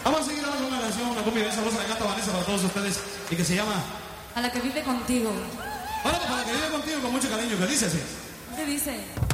Vamos a seguir ahora con una canción, una cumbia bien sabrosa que canta Vanessa para todos ustedes y que se llama A la que vive contigo. Bueno, para la que vive contigo con mucho cariño, que dice así. ¿Qué dice?